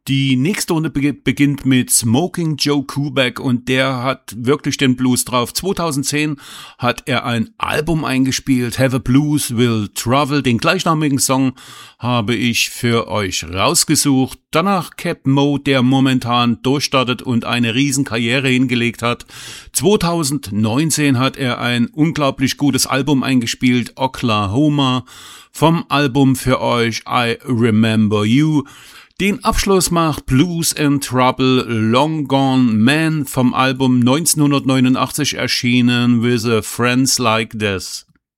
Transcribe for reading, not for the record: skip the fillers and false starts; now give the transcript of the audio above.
Die nächste Runde beginnt mit Smoking Joe Kubek und der hat wirklich den Blues drauf. 2010 hat er ein Album eingespielt, Have a Blues Will Travel. Den gleichnamigen Song habe ich für euch rausgesucht. Danach Cap Mo, der momentan durchstartet und eine Riesenkarriere hingelegt hat. 2019 hat er ein unglaublich gutes Album eingespielt, Oklahoma. Vom Album für euch I Remember You. Den Abschluss macht Blues and Trouble, Long Gone Man vom Album 1989 erschienen with a Friends Like This.